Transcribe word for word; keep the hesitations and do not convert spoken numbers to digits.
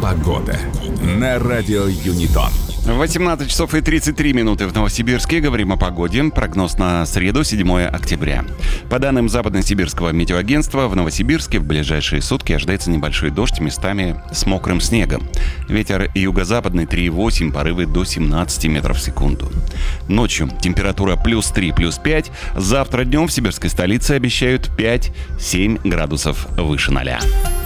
Погода на радио Юнитон. восемнадцать часов и тридцать три минуты в Новосибирске. Говорим о погоде. Прогноз на среду, седьмое октября. По данным Западно-Сибирского метеоагентства, в Новосибирске в ближайшие сутки ожидается небольшой дождь, местами с мокрым снегом. Ветер юго-западный три и восемь, порывы до семнадцати метров в секунду. Ночью температура плюс три, плюс пять. Завтра днем в сибирской столице обещают пять-семь градусов выше ноля.